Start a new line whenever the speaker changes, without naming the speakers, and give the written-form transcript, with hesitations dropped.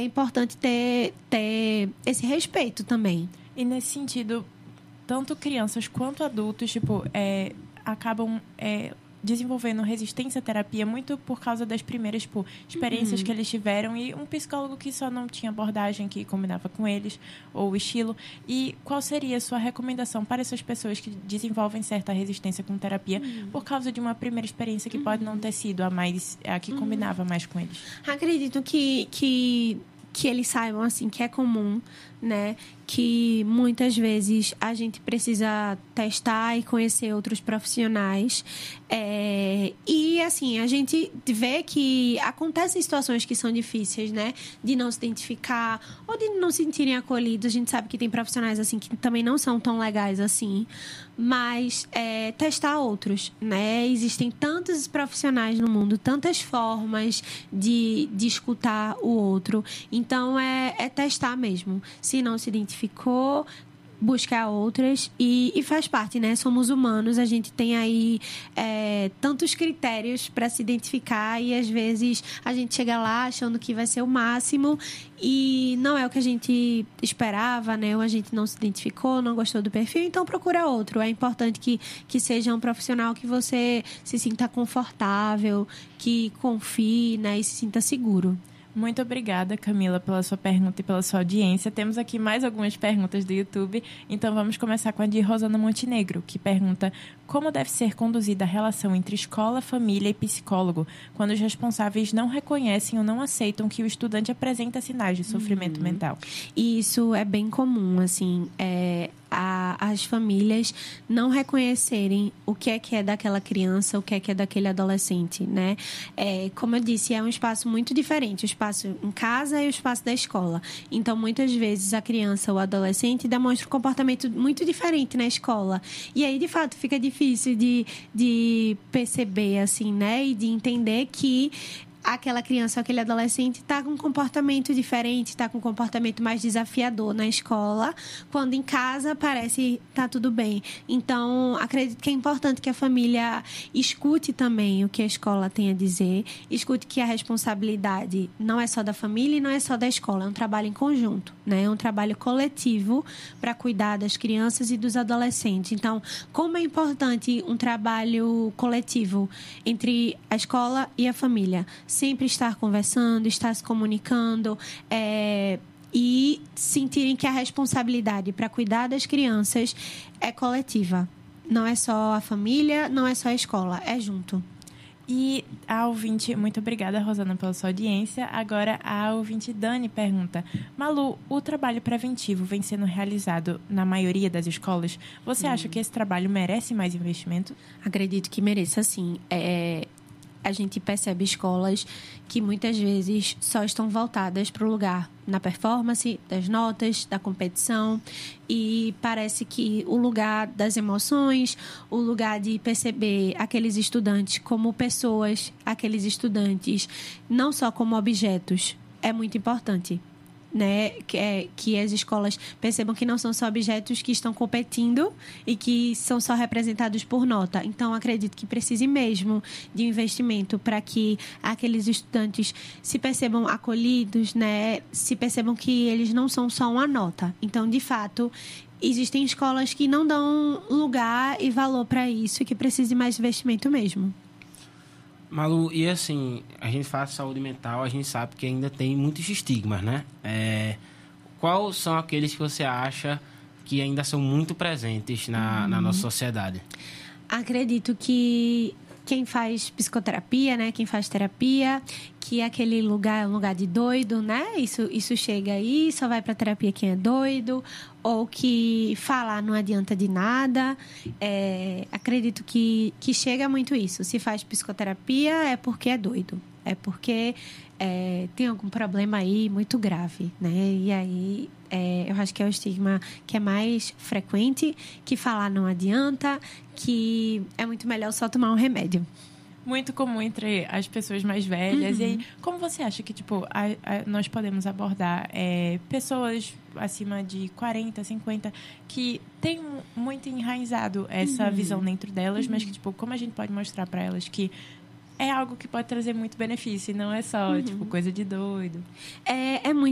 importante ter esse respeito também.
E nesse sentido, tanto crianças quanto adultos, tipo, acabam desenvolvendo resistência à terapia muito por causa das primeiras, tipo, experiências que eles tiveram e um psicólogo que só não tinha abordagem que combinava com eles, ou o estilo. E qual seria a sua recomendação para essas pessoas que desenvolvem certa resistência com terapia por causa de uma primeira experiência que pode não ter sido a que combinava mais com eles?
Acredito que eles saibam, assim, que é comum, né? Que muitas vezes a gente precisa testar e conhecer outros profissionais. E, assim, a gente vê que acontecem situações que são difíceis, né? De não se identificar ou de não se sentirem acolhidos. A gente sabe que tem profissionais, assim, que também não são tão legais assim. Mas testar outros, né? Existem tantos profissionais no mundo, tantas formas de escutar o outro. Então, é testar mesmo. Se não se identificou, buscar outras e faz parte, né? Somos humanos, a gente tem aí tantos critérios para se identificar e às vezes a gente chega lá achando que vai ser o máximo e não é o que a gente esperava, né? Ou a gente não se identificou, não gostou do perfil, então procura outro. É importante que seja um profissional que você se sinta confortável, que confie, né? E se sinta seguro.
Muito obrigada, Camila, pela sua pergunta e pela sua audiência. Temos aqui mais algumas perguntas do YouTube, então vamos começar com a de Rosana Montenegro, que pergunta como deve ser conduzida a relação entre escola, família e psicólogo quando os responsáveis não reconhecem ou não aceitam que o estudante apresenta sinais de sofrimento mental.
E isso é bem comum, assim, as famílias não reconhecerem o que é daquela criança, o que é daquele adolescente, né? Como eu disse, é um espaço muito diferente, o espaço em casa e o espaço da escola. Então, muitas vezes, a criança ou o adolescente demonstra um comportamento muito diferente na escola. E aí, de fato, fica difícil de perceber, assim, né? E de entender que aquela criança ou aquele adolescente está com um comportamento diferente, está com um comportamento mais desafiador na escola, quando em casa parece tá tudo bem. Então, acredito que é importante que a família escute também o que a escola tem a dizer, escute que a responsabilidade não é só da família e não é só da escola, é um trabalho em conjunto, né? É um trabalho coletivo para cuidar das crianças e dos adolescentes. Então, como é importante um trabalho coletivo entre a escola e a família? Sempre estar conversando, estar se comunicando e sentirem que a responsabilidade para cuidar das crianças é coletiva. Não é só a família, não é só a escola, é junto.
E a ouvinte, muito obrigada, Rosana, pela sua audiência. Agora, a ouvinte Dani pergunta: Malu, o trabalho preventivo vem sendo realizado na maioria das escolas? Você acha que esse trabalho merece mais investimento?
Acredito que mereça, sim. A gente percebe escolas que muitas vezes só estão voltadas para o lugar na performance, das notas, da competição, e parece que o lugar das emoções, o lugar de perceber aqueles estudantes como pessoas, aqueles estudantes não só como objetos, é muito importante. Né? Que as escolas percebam que não são só objetos que estão competindo e que são só representados por nota. Então, acredito que precise mesmo de investimento para que aqueles estudantes se percebam acolhidos, né? Se percebam que eles não são só uma nota. Então, de fato, existem escolas que não dão lugar e valor para isso e que precisam de mais investimento mesmo.
Malu, e assim, a gente faz saúde mental, a gente sabe que ainda tem muitos estigmas, né? Quais são aqueles que você acha que ainda são muito presentes na nossa sociedade?
Acredito que quem faz psicoterapia, né? Quem faz terapia, que aquele lugar é um lugar de doido, né? Isso chega aí, só vai pra terapia quem é doido, ou que falar não adianta de nada. Acredito que chega muito isso. Se faz psicoterapia é porque é doido, é porque tem algum problema aí muito grave, né? E aí eu acho que é o estigma que é mais frequente, que falar não adianta, que é muito melhor só tomar um remédio.
Muito comum entre as pessoas mais velhas. E aí, como você acha que, tipo, nós podemos abordar pessoas acima de 40, 50, que têm muito enraizado essa visão dentro delas, mas que, tipo, como a gente pode mostrar para elas que é algo que pode trazer muito benefício e não é só, tipo, coisa de doido?
É muito